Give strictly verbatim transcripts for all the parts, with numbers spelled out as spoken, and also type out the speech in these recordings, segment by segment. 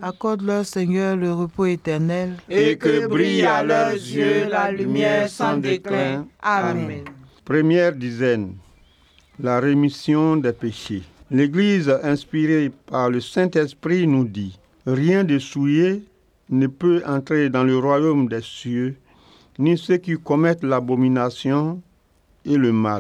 Accorde-leur, Seigneur, le repos éternel. Et que brille à leurs yeux la lumière sans déclin. Amen. Première dizaine. La rémission des péchés. L'Église, inspirée par le Saint-Esprit, nous dit « Rien de souillé ne peut entrer dans le royaume des cieux, ni ceux qui commettent l'abomination et le mal. »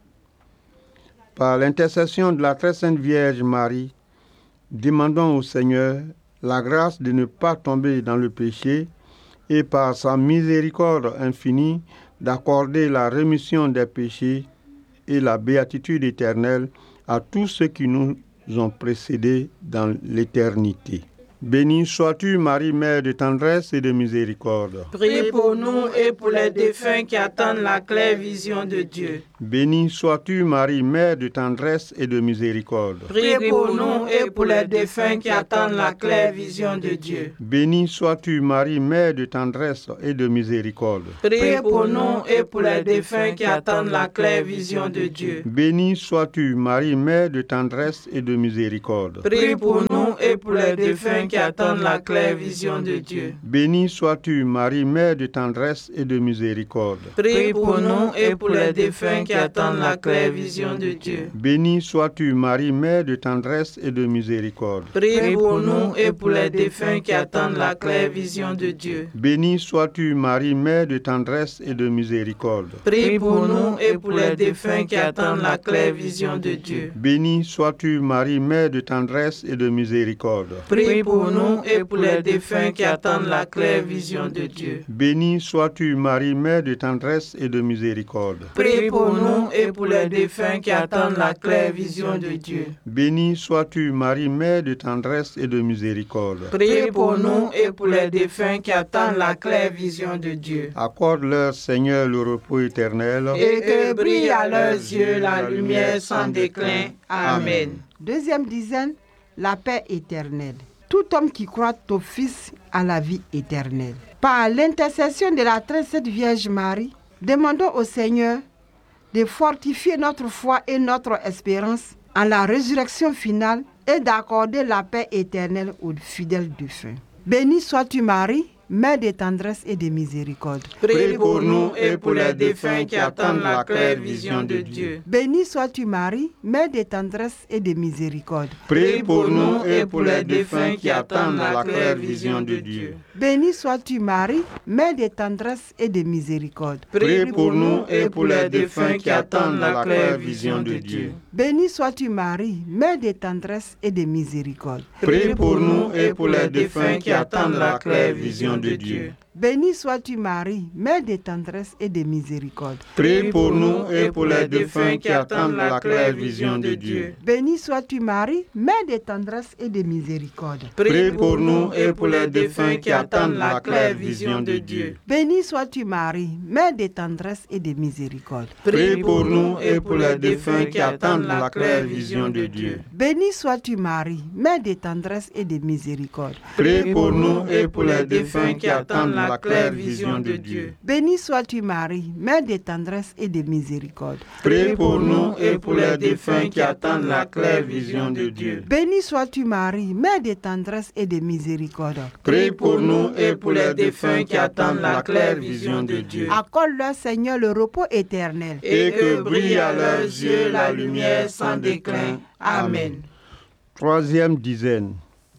Par l'intercession de la très sainte Vierge Marie, demandons au Seigneur la grâce de ne pas tomber dans le péché et par sa miséricorde infinie d'accorder la rémission des péchés et la béatitude éternelle à tous ceux qui nous ont précédés dans l'éternité. Bénie sois-tu, Marie, Mère de tendresse et de miséricorde. Prie pour nous et pour les défunts qui attendent la claire vision de Dieu. Bénie sois-tu, Marie, Mère de tendresse et de miséricorde. Prie pour nous et pour les défunts qui attendent la claire vision de Dieu. Bénie sois-tu, Marie, Mère de tendresse et de miséricorde. Prie pour nous et pour les défunts qui attendent la claire vision de Dieu. Bénie sois-tu, Marie, Mère de tendresse et de miséricorde. Prie pour nous et pour les défunts qui attendent la claire vision de Dieu. Bénie sois-tu, Marie, Mère de tendresse et de miséricorde. Prie pour nous et pour les défunts qui attendent la claire vision de Dieu. Bénie sois-tu, Marie, Mère de tendresse et de miséricorde. Prie pour nous et pour les défunts qui attendent la claire vision de Dieu. Bénie sois-tu, Marie, Mère de tendresse et de miséricorde. Prie pour nous et pour les défunts qui attendent la claire vision de Dieu. Bénie sois-tu, Marie, Mère de tendresse et de miséricorde. Prie pour nous et pour les défunts qui attendent la claire vision de Dieu. Bénie sois-tu, Marie, Mère de tendresse et de miséricorde. Prie pour nous et pour les défunts qui attendent la claire vision de Dieu. Bénie sois-tu, Marie, Mère de tendresse et de miséricorde. Prie pour nous et pour les défunts qui attendent la claire vision de Dieu. Accorde-leur, Seigneur, le repos éternel. Et que brille à leurs yeux la lumière sans déclin. Amen. Deuxième dizaine, la paix éternelle. Tout homme qui croit au Fils a la vie éternelle. Par l'intercession de la très sainte Vierge Marie, demandons au Seigneur de fortifier notre foi et notre espérance en la résurrection finale et d'accorder la paix éternelle aux fidèles défunts. Bénie sois-tu, Marie, Mère de tendresse et de miséricorde. Prie pour nous et pour les défunts qui attendent la claire vision de Dieu. Bénie sois-tu, Marie, Mère de tendresse et de miséricorde. Prie pour nous et pour les défunts qui attendent la claire vision de Dieu. Bénie sois-tu, Marie, Mère de tendresse et de miséricorde. Prie pour nous et pour les défunts qui attendent la claire vision de Dieu. Bénie sois-tu, Marie, Mère de tendresse et de miséricorde. Prie pour nous et pour les défunts qui attendent la claire vision de Dieu. Bénie sois-tu, Marie, Mère de tendresse et de miséricorde. Prie pour nous et pour les défunts qui attendent la claire vision de Dieu. Bénie sois-tu, Marie, Mère de tendresse et de miséricorde. Prie pour nous et pour les défunts qui attendent la claire vision de Dieu. Bénie sois-tu, Marie, Mère de tendresse et de miséricorde. Prie pour nous et pour les défunts qui attendent la claire vision de Dieu. Bénie sois-tu, Marie, Mère de tendresse et de miséricorde. Prie pour nous et pour les défunts qui attendent la claire vision de Dieu. Bénie sois-tu, Marie, Mère de tendresse et de miséricorde. Prie pour nous et pour les défunts qui attendent la claire vision de Dieu. Bénie sois-tu, Marie, Mère de tendresse et de miséricorde. Prie pour nous et pour les défunts qui attendent la claire vision de Dieu. Accorde-leur, Seigneur, le repos éternel. Et que brille à leurs yeux la lumière sans déclin. Amen. Troisième dizaine.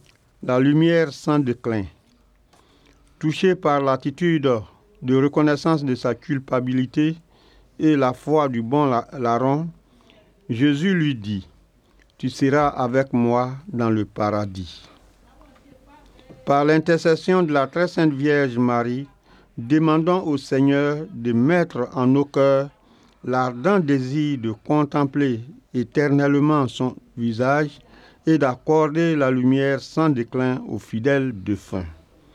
La lumière sans déclin. Touché par l'attitude de reconnaissance de sa culpabilité et la foi du bon larron, Jésus lui dit, « Tu seras avec moi dans le paradis. » Par l'intercession de la très sainte Vierge Marie, demandons au Seigneur de mettre en nos cœurs l'ardent désir de contempler éternellement son visage et d'accorder la lumière sans déclin aux fidèles défunts.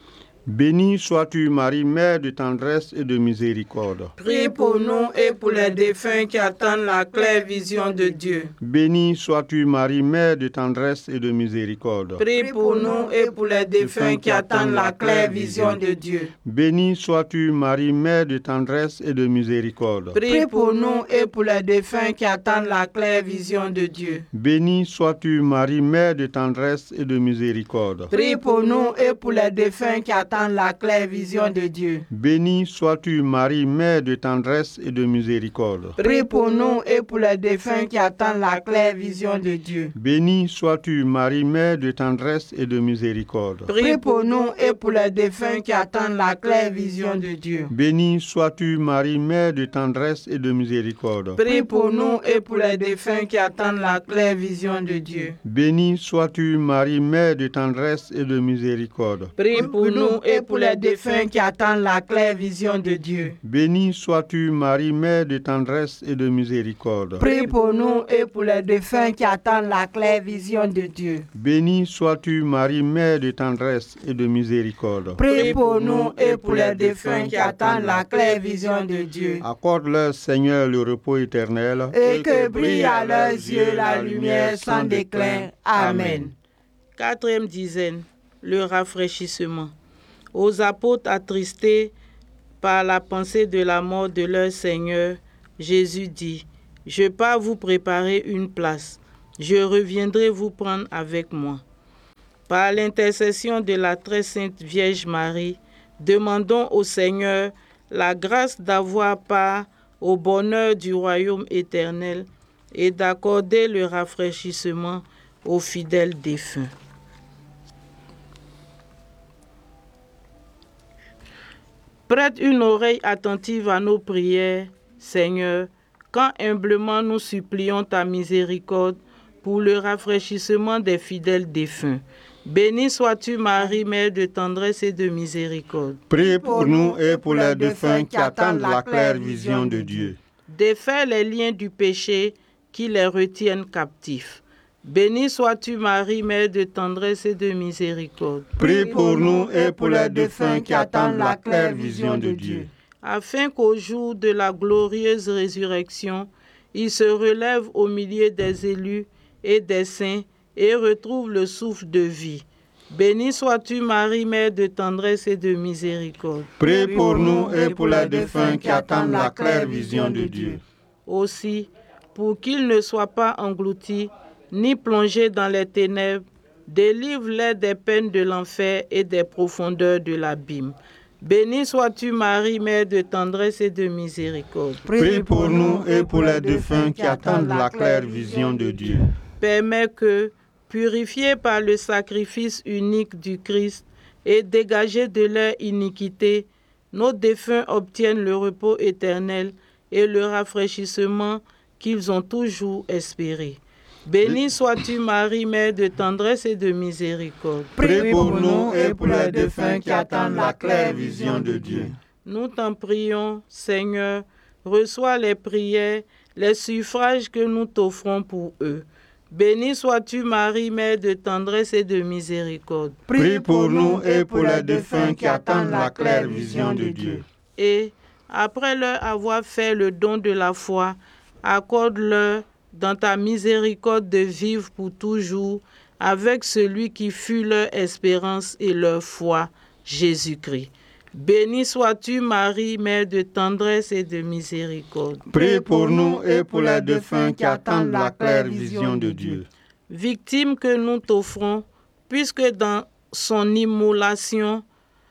Bénie sois-tu, Marie, mère de tendresse et de miséricorde. Prie pour nous et pour les défunts qui attendent la claire vision de Dieu. Bénie sois-tu, Marie, mère de tendresse et de miséricorde. Prie pour nous et pour les défunts qui attendent la claire vision de Dieu. Bénie sois-tu, Marie, mère de tendresse et de miséricorde. Prie pour nous et pour les défunts qui attendent la claire vision de Dieu. Bénie sois-tu, Marie, mère de tendresse et de miséricorde. Prie pour nous et pour les défunts qui attendent la claire vision de Dieu. Bénie sois-tu, Marie, mère de tendresse et de miséricorde. Prie pour nous et pour les défunts qui attendent la claire vision de Dieu. Bénie sois-tu, Marie, mère de tendresse et de miséricorde. Prie pour nous et pour les défunts qui attendent la claire vision de Dieu. Bénie sois-tu, Marie, mère de tendresse et de miséricorde. Prie pour nous et pour les défunts qui attendent la claire vision de Dieu. Bénie sois-tu, Marie, mère de tendresse et de miséricorde. Prie pour nous et pour les défunts qui attendent la claire vision de Dieu. Bénie sois-tu, Marie, mère de tendresse et de miséricorde. Prie pour nous et pour les défunts qui attendent la claire vision de Dieu. Bénie sois-tu, Marie, mère de tendresse et de miséricorde. Prie pour nous et pour les défunts qui attendent la claire vision de Dieu. Accorde-leur, Seigneur, le repos éternel. Et que brille à leurs yeux la lumière sans déclin. Amen. Quatrième dizaine, le rafraîchissement. Aux apôtres attristés par la pensée de la mort de leur Seigneur, Jésus dit, « Je pars vous préparer une place. Je reviendrai vous prendre avec moi. » Par l'intercession de la très sainte Vierge Marie, demandons au Seigneur la grâce d'avoir part au bonheur du royaume éternel et d'accorder le rafraîchissement aux fidèles défunts. Prête une oreille attentive à nos prières, Seigneur, quand humblement nous supplions ta miséricorde pour le rafraîchissement des fidèles défunts. Bénie sois-tu, Marie, mère de tendresse et de miséricorde. Prie pour nous et pour les défunts qui attendent la claire vision de Dieu. Défais les liens du péché qui les retiennent captifs. Bénie sois-tu, Marie, mère de tendresse et de miséricorde. Prie pour nous et pour les défunts qui attendent la claire vision de Dieu. Afin qu'au jour de la glorieuse résurrection, ils se relèvent au milieu des élus et des saints et retrouvent le souffle de vie. Bénie sois-tu, Marie, mère de tendresse et de miséricorde. Prie pour nous et pour les défunts qui attendent la claire vision de Dieu. Aussi, pour qu'ils ne soient pas engloutis, ni plongés dans les ténèbres, délivre-les des peines de l'enfer et des profondeurs de l'abîme. Bénie sois-tu, Marie, mère de tendresse et de miséricorde. Prie pour nous et pour les défunts qui attendent la claire vision de Dieu. Permets que, purifiés par le sacrifice unique du Christ et dégagés de leur iniquité, nos défunts obtiennent le repos éternel et le rafraîchissement qu'ils ont toujours espéré. Bénie sois-tu, Marie, mère de tendresse et de miséricorde. Prie pour nous et pour les défunts qui attendent la claire vision de Dieu. Nous t'en prions, Seigneur, reçois les prières, les suffrages que nous t'offrons pour eux. Bénie sois-tu, Marie, mère de tendresse et de miséricorde. Prie pour nous et pour les défunts qui attendent la claire vision de Dieu. Et, après leur avoir fait le don de la foi, accorde-leur dans ta miséricorde de vivre pour toujours avec celui qui fut leur espérance et leur foi, Jésus-Christ. Bénie sois-tu, Marie, mère de tendresse et de miséricorde. Prie pour nous et pour les défunts qui attendent la claire vision de Dieu. Victime que nous t'offrons, puisque dans son immolation,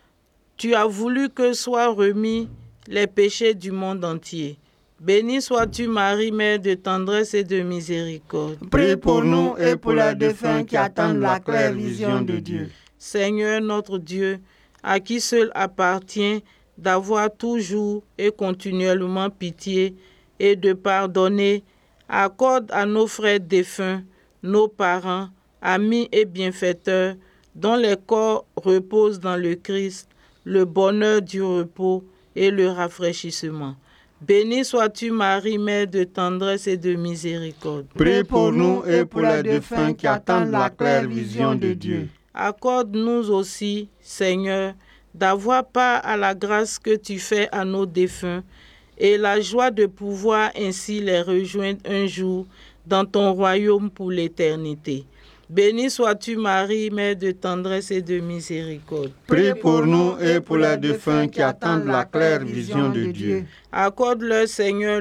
tu as voulu que soient remis les péchés du monde entier. Bénie sois-tu, Marie, mère de tendresse et de miséricorde. Prie pour nous et pour les défunts qui attendent la claire vision de Dieu. Seigneur notre Dieu, à qui seul appartient d'avoir toujours et continuellement pitié et de pardonner, accorde à nos frères défunts, nos parents, amis et bienfaiteurs, dont les corps reposent dans le Christ, le bonheur du repos et le rafraîchissement. Bénie sois-tu, Marie, mère de tendresse et de miséricorde. Prie pour nous et pour les défunts qui attendent la claire vision de Dieu. Accorde-nous aussi, Seigneur, d'avoir part à la grâce que tu fais à nos défunts et la joie de pouvoir ainsi les rejoindre un jour dans ton royaume pour l'éternité. Béni sois-tu Marie, Mère de tendresse et de miséricorde. Prie pour nous et pour les défunts qui attendent la claire vision de Dieu. Accorde-leur, Seigneur,